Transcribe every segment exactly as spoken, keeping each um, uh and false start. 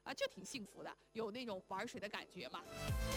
啊，就挺幸福的，有那种玩水的感觉嘛。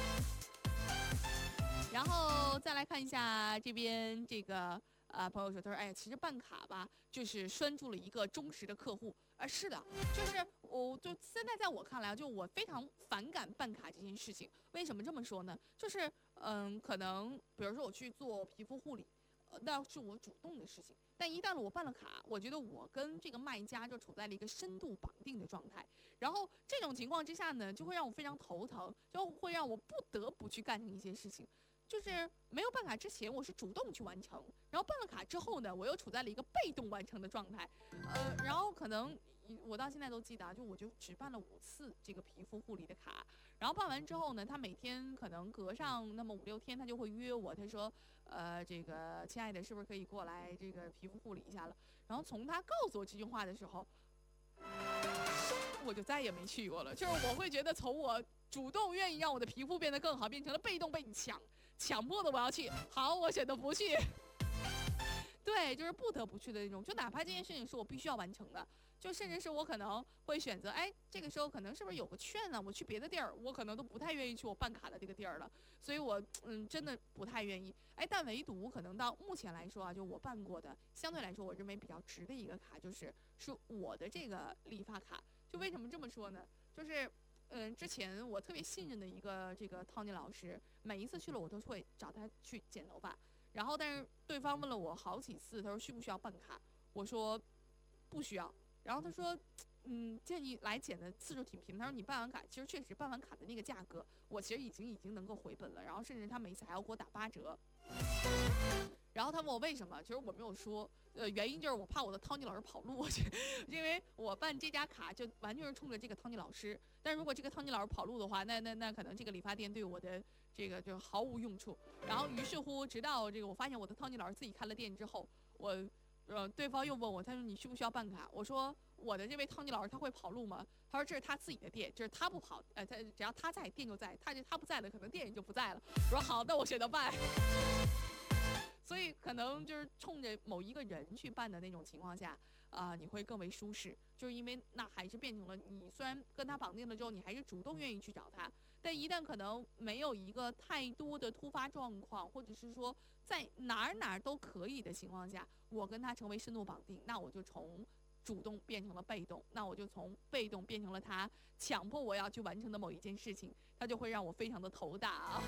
然后再来看一下这边这个呃朋友说，他说哎呀，其实办卡吧，就是拴住了一个忠实的客户。啊、呃，是的，就是我就现在在我看来，就我非常反感办卡这件事情。为什么这么说呢？就是嗯，可能比如说我去做皮肤护理。呃，那是我主动的事情，但一旦我办了卡，我觉得我跟这个卖家就处在了一个深度绑定的状态，然后这种情况之下呢，就会让我非常头疼，就会让我不得不去干成一些事情。就是没有办卡之前，我是主动去完成，然后办了卡之后呢，我又处在了一个被动完成的状态，呃，然后可能我到现在都记得，就我就只办了五次这个皮肤护理的卡，然后办完之后呢，他每天可能隔上那么五六天，他就会约我，他说，呃，这个亲爱的，是不是可以过来这个皮肤护理一下了？然后从他告诉我这句话的时候，我就再也没去过了。就是我会觉得，从我主动愿意让我的皮肤变得更好，变成了被动被你强强迫的我要去，好，我选择不去。对，就是不得不去的那种，就哪怕这件事情是我必须要完成的，就甚至是我可能会选择，哎，这个时候可能是不是有个券呢？我去别的地儿，我可能都不太愿意去我办卡的这个地儿了，所以我嗯真的不太愿意。哎，但唯独可能到目前来说啊，就我办过的，相对来说我认为比较值的一个卡，就是是我的这个理发卡。就为什么这么说呢？就是嗯，之前我特别信任的一个这个 Tony 老师，每一次去了我都会找他去剪头发。然后，但是对方问了我好几次，他说需不需要办卡？我说不需要。然后他说，嗯，建议来剪的次数挺频。他说你办完卡，其实确实办完卡的那个价格，我其实已经已经能够回本了。然后甚至他每次还要给我打八折。然后他问我为什么，其实我没有说，呃，原因就是我怕我的 Tony 老师跑路去，因为我办这家卡就完全是冲着这个 Tony 老师，但如果这个 Tony 老师跑路的话，那那那可能这个理发店对我的这个就毫无用处。然后于是乎，直到这个我发现我的 Tony 老师自己开了店之后，我，呃，对方又问我，他说你需不需要办卡？我说我的这位 Tony 老师他会跑路吗？他说这是他自己的店，就是他不跑，呃，他只要他在，店就在，他他不在了，可能店也就不在了。我说好，那我选择办。所以可能就是冲着某一个人去办的那种情况下，啊、呃，你会更为舒适，就是因为那还是变成了你虽然跟他绑定了之后，你还是主动愿意去找他，但一旦可能没有一个太多的突发状况，或者是说在哪儿哪儿都可以的情况下，我跟他成为深度绑定，那我就从主动变成了被动，那我就从被动变成了他强迫我要去完成的某一件事情，他就会让我非常的头大啊。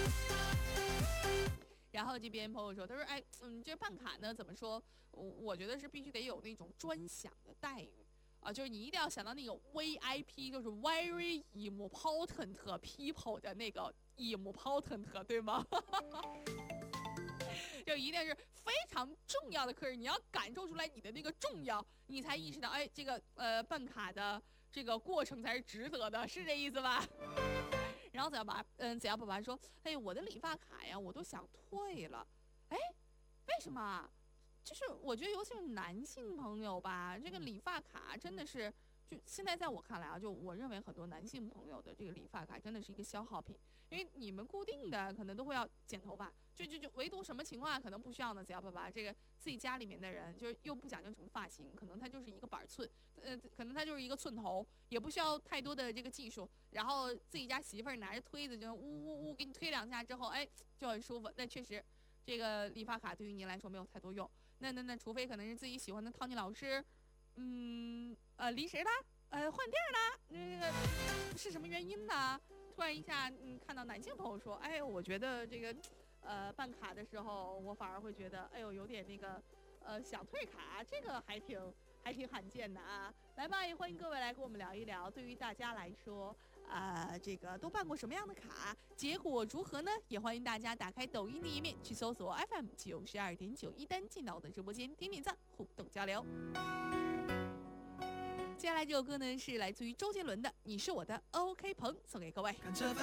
然后这边朋友说，他说，哎，嗯，这办卡呢，怎么说？我我觉得是必须得有那种专享的待遇啊，就是你一定要想到那种 V I P，就是 very important people 的那个 important， 对吗？就一定是非常重要的客人，你要感受出来你的那个重要，你才意识到，哎，这个呃办卡的这个过程才是值得的，是这意思吧？然后子瑶爸，嗯，子瑶爸爸说：“哎，我的理发卡呀，我都想退了。哎，为什么？就是我觉得，尤其是男性朋友吧，这个理发卡真的是，就现在在我看来啊，就我认为很多男性朋友的这个理发卡真的是一个消耗品，因为你们固定的可能都会要剪头发，就就就唯独什么情况下可能不需要呢？子瑶爸爸，这个自己家里面的人就是又不讲究什么发型，可能他就是一个板寸，呃，可能他就是一个寸头，也不需要太多的这个技术，然后自己家媳妇儿拿着推子就呜呜呜给你推两下之后，哎，就很舒服。那确实。”这个理发卡对于您来说没有太多用，那那那除非可能是自己喜欢的Tony老师，嗯呃离职啦，呃换店啦，那个是什么原因呢？突然一下嗯看到男性朋友说，哎，我觉得这个呃办卡的时候，我反而会觉得，哎呦有点那个呃想退卡，这个还挺。还挺罕见的啊！来吧，也欢迎各位来跟我们聊一聊。对于大家来说，啊、呃，这个都办过什么样的卡？结果如何呢？也欢迎大家打开抖音的一面，去搜索 F M 九十二点九一单，进到我的直播间，点点赞，互动交流。接下来这首歌呢，是来自于周杰伦的《你是我的 OK 棚》，送给各位。